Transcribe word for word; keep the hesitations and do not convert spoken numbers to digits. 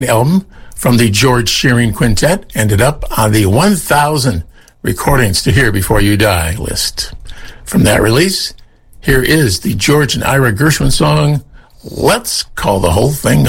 album from the George Shearing Quintet ended up on the one thousand Recordings to Hear Before You Die list. From that release, here is the George and Ira Gershwin song, Let's Call the Whole Thing